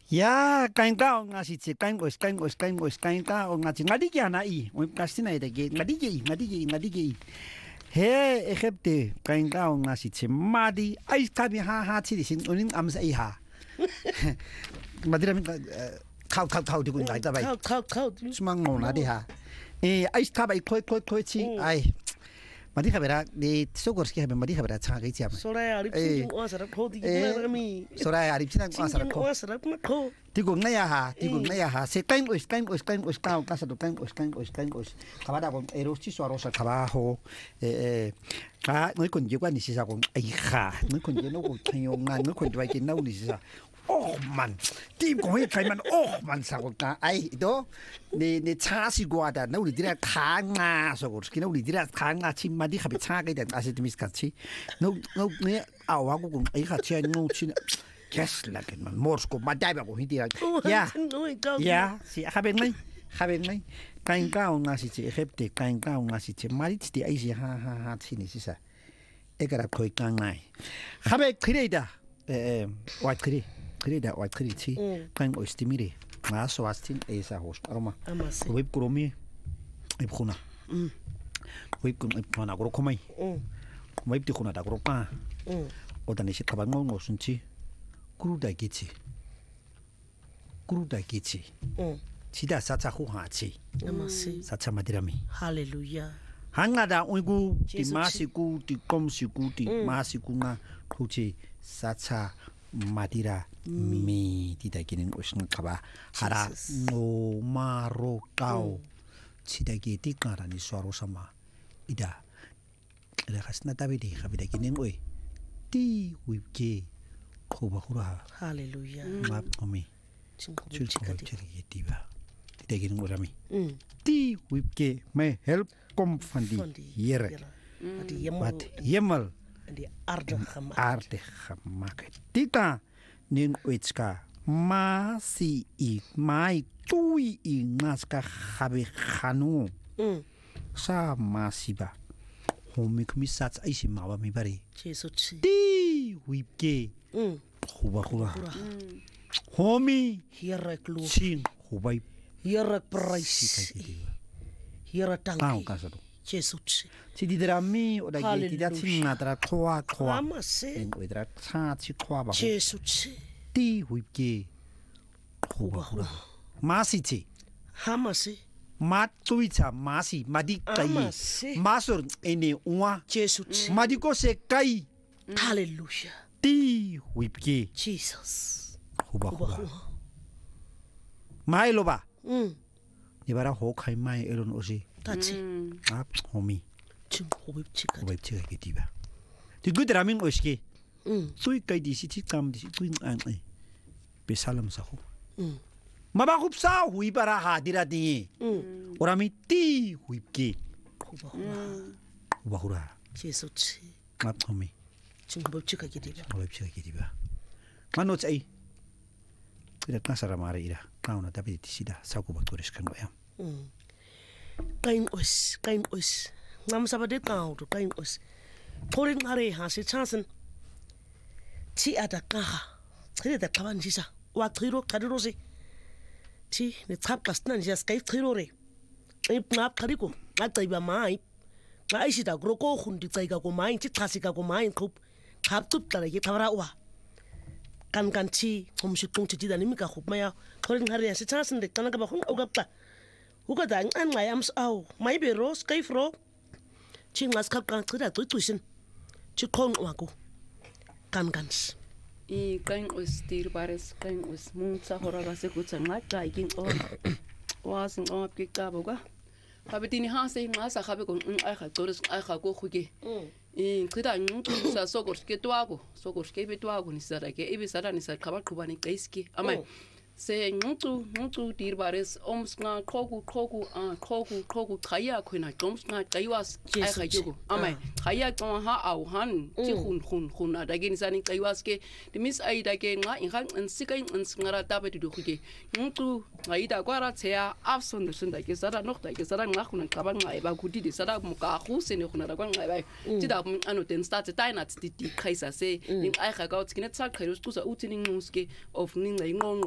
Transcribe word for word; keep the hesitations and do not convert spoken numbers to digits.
Ya, kain ka nga si si kain os kain os kain os kain ka nga si ngadi ya na i. O kasi na ide ngadi ge ngadi ge ngadi ge. He, ik heb de kain ka nga si si madi ai ka bi ha ha si sin unin am sa i ha. Madira mi khau khau khau di kun ngai ta bai. Khau khau khau. Smang mo na di ha. Eh, ai ka bai khoi khoi khoi chi ai. Madi khabera de sogors ki habe madi khabera cha gai chi am. Soraya arip sin wa sarap ho di mi. Soraya arip sin wa sarap ho. Wa sarap na ko. Ti gong na ya ha, ti gong na ya ha. Se kain os kain os kain os ka ka sa do kain os kain os kain os. Khabada ko eros chi so rosa trabajo. Eh eh. Ka noi kon ye kwa ni si sa ko ai kha. Noi kon ye no ko thayo nga noi kon dwai ki nau ni si sa. Oh man, tim ko he kai man oh man sa ko ka ai do ne ne cha si gwa da nau li dira kha nga so ko ki nau li dira kha nga chi ma di kha be cha ga da ase timis ka chi no no ne a wa ko ko ai kha chi no chi kes la ke man mors ko ma dai ba ko hidira ya ya si ha ben mai ha ben mai kain ka nga si chi hepte kain ka nga si chi ma di ti ai si ha ha ha chi ni si sa e ka ra khoi ka ngai ha be khreida eh wa khri Krida wa kriti kan o stimire ma so astin e sa host aroma web kromi e khuna web kun e khuna gro khomai web ti khuna da gro ka o da ni shi khaba ngo ngo sunchi kruda gichi kruda gichi chida sa cha hu ha chi amasi sa cha madirami hallelujah hanga da uigu ti masiku ti komsiku ti masiku nga khuchi sa cha Madira mi tidak kini usung kaba hara no maro kau tidak kiti karani suara sama ida ada khasna tabi di khabida kini oi ti wibke khoba khura hallelujah map komi chingko chiri tiba tidak kini urami ti wibke me help kom fandi yere bat yemal di arde khama arde khama tika ning uitska ma si i mai tui i ngaska khabe khanu sa masiba homi kumisats ai si mawa mi bari jesu chi ti wipke khuba khuba homi hierek lu sing khubai hierek price hierek tangi jesu chi si di drami o da ge ti da tin na tra khoa khoa amase en o dra cha chi khoa ba jesu chi ti wipke khuba khuba masi chi hamase ma tuicha masi madi kai masur ene uwa jesu chi madi ko se kai hallelujah ti wipke jesus khuba khuba mai lo ba mm ni bara ho khai mai elon osi tachi ap homi chim hobib chika hobib chika ke tiba ti good ramin oski mm sui kai di si ti kam di tu an ai be salam sa ho mm maba khup sa hui bara hadira di mm orami ti huipke khuba khuba khura jesu chi ap homi chim hobib chika ke diba hobib chika ke tiba mano chai ira kasara mare ira kauna tapi ti sida sa ko bakures kan ya mm kain os kain os ngam sabade kau to kain os thorin ngare ha se chansen ti ada ka khire da kawan jisa wa thiro kadiro se ti ne tap kasnan jas kai thiro re ai ngap khariko nga taiba mai nga ai sida gro ko khundi tsaiga ko mai ti thasika ko mai khup khap tup tala ye thawra wa kan kan chi hom shi tung chi da ni mi ka khup maya thorin ngare se chansen de kan ka ba khun au gap ta Uga da an ngai am au mai be ros kai fro chi ngas khap kan tsida tu tuisin chi khong wa ko kan kan i kan os tir bares kan os munsa hora ga se ku tsanga ta ikin o wa sin o ap ka boga habitini ha se ngas a khabe ko ai kha tores ai kha ko khuge i khida ngu sa sokor ke to ago sokor ke be to ago ni sara ke ibe sara ni sar khaba khubani kaiski amai se ngutu ngutu dirbares omsnga khogu khogu a khogu khogu khaya khoina tomsnga kaiwas ai khajugo amai khaya to ha au han chi khun khun khun adagin sani kaiwas ke dimis ai da ke nga in khang in sikai in ngara ta be du khige ngutu ngai da kwara tsea afson sun da ke sara nok da ke sara nga khun ka ba ngai ba gudi de sara mu ka khu se ne khuna da kwa ngai ba ti da anu den start ta na ti ti khaisa se in ai kha ga tskine tsak khairus ku sa utini nguske of ning ngai ngong